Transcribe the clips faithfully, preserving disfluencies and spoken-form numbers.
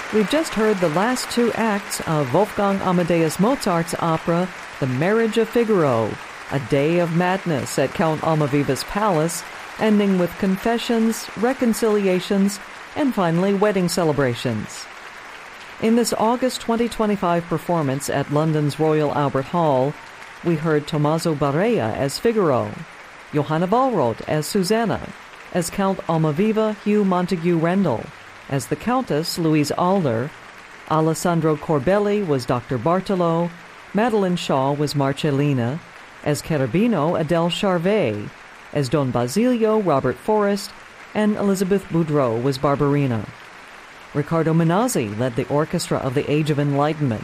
We've just heard the last two acts of Wolfgang Amadeus Mozart's opera, The Marriage of Figaro, a day of madness at Count Almaviva's palace, ending with confessions, reconciliations, and finally wedding celebrations. In this August twenty twenty-five performance at London's Royal Albert Hall, we heard Tommaso Barea as Figaro, Johanna Ballroth as Susanna, as Count Almaviva Hugh Montague Rendell, as the Countess Louise Alder, Alessandro Corbelli was Doctor Bartolo, Madeline Shaw was Marcellina, as Cherubino Adele Charvet, as Don Basilio Robert Forrest, and Elizabeth Boudreau was Barbarina. Riccardo Minazzi led the orchestra of the Age of Enlightenment.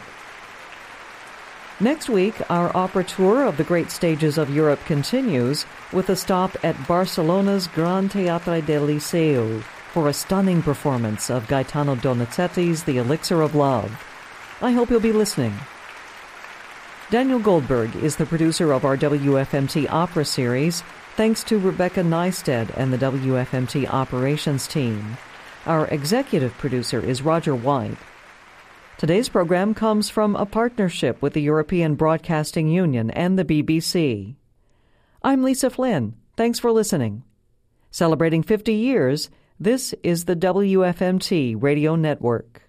Next week, our opera tour of the great stages of Europe continues with a stop at Barcelona's Gran Teatre del Liceu for a stunning performance of Gaetano Donizetti's The Elixir of Love. I hope you'll be listening. Daniel Goldberg is the producer of our W F M T Opera series, thanks to Rebecca Neisted and the W F M T operations team. Our executive producer is Roger White. Today's program comes from a partnership with the European Broadcasting Union and the B B C. I'm Lisa Flynn. Thanks for listening. Celebrating fifty years, this is the W F M T Radio Network.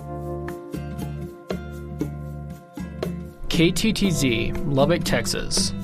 K T T Z, Lubbock, Texas.